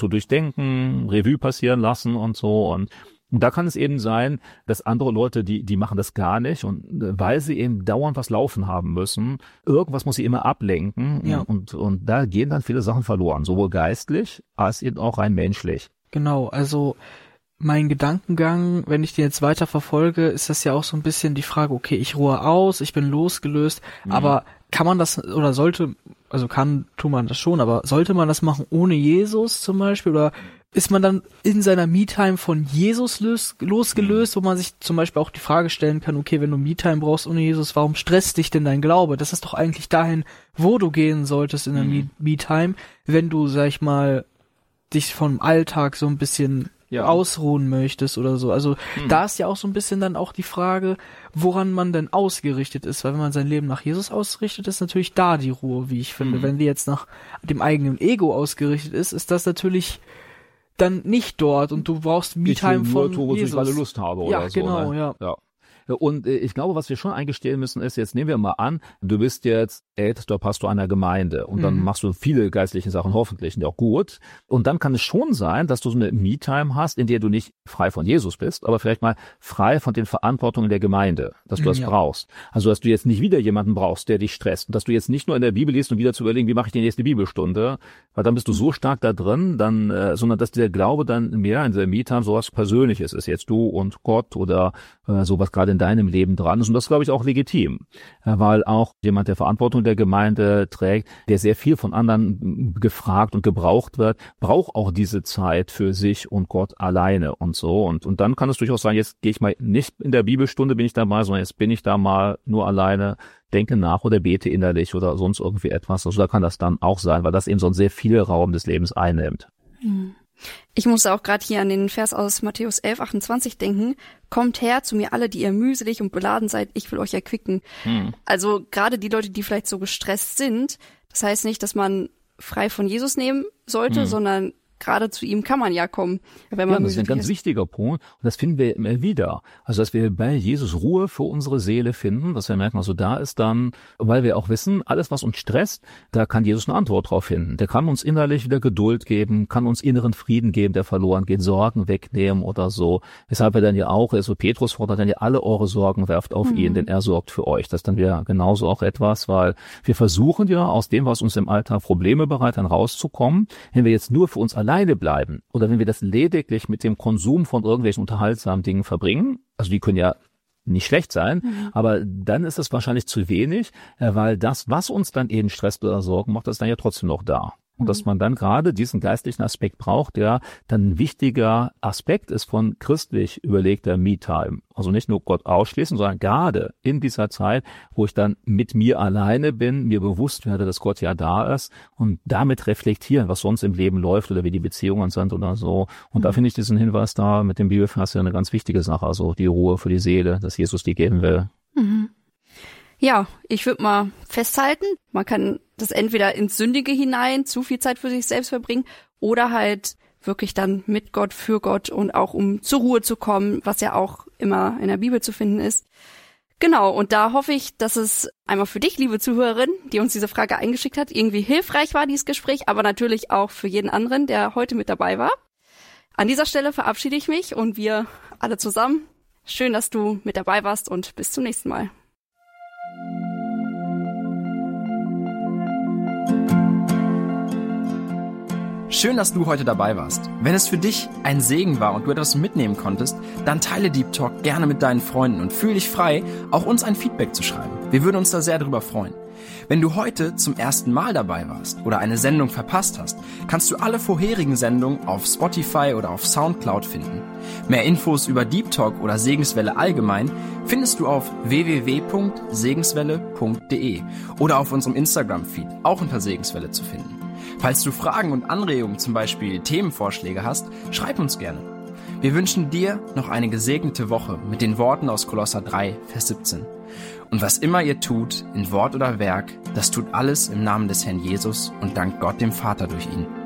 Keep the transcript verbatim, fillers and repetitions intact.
zu durchdenken, Revue passieren lassen und so. Und Und da kann es eben sein, dass andere Leute, die die machen das gar nicht und weil sie eben dauernd was laufen haben müssen, irgendwas muss sie immer ablenken Ja. und und da gehen dann viele Sachen verloren, sowohl geistlich als eben auch rein menschlich. Genau, also mein Gedankengang, wenn ich den jetzt weiter verfolge, ist das ja auch so ein bisschen die Frage, okay, ich ruhe aus, ich bin losgelöst, Mhm. aber kann man das oder sollte, also kann, tut man das schon, aber sollte man das machen ohne Jesus zum Beispiel oder ist man dann in seiner Me-Time von Jesus los, losgelöst, wo man sich zum Beispiel auch die Frage stellen kann, okay, wenn du Me-Time brauchst ohne Jesus, warum stresst dich denn dein Glaube? Das ist doch eigentlich dahin, wo du gehen solltest in der Mhm. Me-Time, wenn du, sag ich mal, dich vom Alltag so ein bisschen Ja. ausruhen möchtest oder so. Also Mhm. da ist ja auch so ein bisschen dann auch die Frage, woran man denn ausgerichtet ist, weil wenn man sein Leben nach Jesus ausrichtet, ist natürlich da die Ruhe, wie ich finde. Mhm. Wenn die jetzt nach dem eigenen Ego ausgerichtet ist, ist das natürlich dann nicht dort und du brauchst Me-Time Ich will nur von tun, wozu ich Jesus. gerade Lust habe oder Ja, so. genau, ne? ja. ja. Und äh, ich glaube, was wir schon eingestehen müssen, ist, jetzt nehmen wir mal an, du bist jetzt ältester Pastor einer Gemeinde und dann Mhm. machst du viele geistliche Sachen, hoffentlich, und auch gut. Und dann kann es schon sein, dass du so eine Me-Time hast, in der du nicht frei von Jesus bist, aber vielleicht mal frei von den Verantwortungen der Gemeinde, dass du das Ja. brauchst. Also, dass du jetzt nicht wieder jemanden brauchst, der dich stresst. Und dass du jetzt nicht nur in der Bibel liest und wieder zu überlegen, wie mache ich die nächste Bibelstunde, weil dann bist du so stark da drin, dann, äh, sondern dass der Glaube dann mehr in der Me-Time sowas Persönliches ist, jetzt du und Gott oder äh, sowas gerade in deinem Leben dran ist. Und das glaube ich auch legitim, äh, weil auch jemand, der Verantwortung der Gemeinde trägt, der sehr viel von anderen gefragt und gebraucht wird, braucht auch diese Zeit für sich und Gott alleine und so. Und, und dann kann es durchaus sein, jetzt gehe ich mal nicht in der Bibelstunde, bin ich da mal, sondern jetzt bin ich da mal nur alleine, denke nach oder bete innerlich oder sonst irgendwie etwas. Also da kann das dann auch sein, weil das eben so einen sehr viel Raum des Lebens einnimmt. Ich musste auch gerade hier an den Vers aus Matthäus elf, achtundzwanzig denken. Kommt her zu mir alle, die ihr mühselig und beladen seid, ich will euch erquicken. Hm. Also gerade die Leute, die vielleicht so gestresst sind, das heißt nicht, dass man frei von Jesus nehmen sollte, Hm. sondern gerade zu ihm kann man ja kommen. Wenn man Ja, das ist ein mühselig ganz wichtiger Punkt und das finden wir immer wieder. Also, dass wir bei Jesus Ruhe für unsere Seele finden, dass wir merken, also da ist dann, weil wir auch wissen, alles, was uns stresst, da kann Jesus eine Antwort drauf finden. Der kann uns innerlich wieder Geduld geben, kann uns inneren Frieden geben, der verloren geht, Sorgen wegnehmen oder so. Weshalb er dann ja auch, also Petrus fordert dann ja alle eure Sorgen werft auf Mhm. ihn, denn er sorgt für euch. Das ist dann wieder genauso auch etwas, weil wir versuchen ja aus dem, was uns im Alltag Probleme bereitet, dann rauszukommen. Wenn wir jetzt nur für uns alleine bleiben oder wenn wir das lediglich mit dem Konsum von irgendwelchen unterhaltsamen Dingen verbringen, also die können ja nicht schlecht sein, Mhm. aber dann ist es wahrscheinlich zu wenig, äh, weil das, was uns dann eben stresst oder Sorgen macht, das ist dann ja trotzdem noch da. Und dass man dann gerade diesen geistlichen Aspekt braucht, der dann ein wichtiger Aspekt ist von christlich überlegter Me-Time. Also nicht nur Gott ausschließen, sondern gerade in dieser Zeit, wo ich dann mit mir alleine bin, mir bewusst werde, dass Gott ja da ist und damit reflektieren, was sonst im Leben läuft oder wie die Beziehungen sind oder so. Und da finde ich diesen Hinweis da mit dem Bibelvers ja eine ganz wichtige Sache, also die Ruhe für die Seele, dass Jesus die geben will. Mhm. Ja, ich würde mal festhalten, man kann das entweder ins Sündige hinein, zu viel Zeit für sich selbst verbringen oder halt wirklich dann mit Gott, für Gott und auch um zur Ruhe zu kommen, was ja auch immer in der Bibel zu finden ist. Genau, und da hoffe ich, dass es einmal für dich, liebe Zuhörerin, die uns diese Frage eingeschickt hat, irgendwie hilfreich war, dieses Gespräch, aber natürlich auch für jeden anderen, der heute mit dabei war. An dieser Stelle verabschiede ich mich und wir alle zusammen. Schön, dass du mit dabei warst und bis zum nächsten Mal. Schön, dass du heute dabei warst. Wenn es für dich ein Segen war und du etwas mitnehmen konntest, dann teile Deep Talk gerne mit deinen Freunden und fühl dich frei, auch uns ein Feedback zu schreiben. Wir würden uns da sehr drüber freuen. Wenn du heute zum ersten Mal dabei warst oder eine Sendung verpasst hast, kannst du alle vorherigen Sendungen auf Spotify oder auf Soundcloud finden. Mehr Infos über Deep Talk oder Segenswelle allgemein findest du auf w w w punkt segenswelle punkt d e oder auf unserem Instagram-Feed, auch unter Segenswelle zu finden. Falls du Fragen und Anregungen, zum Beispiel Themenvorschläge hast, schreib uns gerne. Wir wünschen dir noch eine gesegnete Woche mit den Worten aus Kolosser drei, Vers siebzehn. Und was immer ihr tut, in Wort oder Werk, das tut alles im Namen des Herrn Jesus und dankt Gott dem Vater durch ihn.